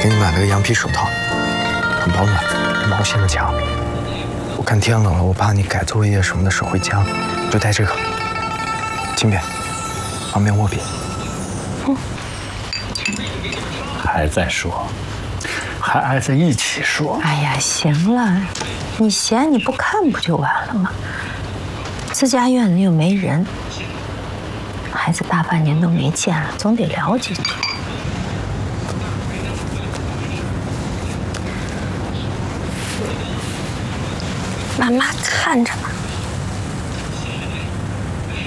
给你买了个羊皮手套，很保暖，毛线的强。我看天冷了，我怕你改作业什么的手会僵，就带这个，轻便，方便握笔。 还在说，还挨在一起说。 哎呀，行了，你嫌你不看不就完了吗？自家院里又没人，孩子大半年都没见了，总得了解。妈妈看着呢。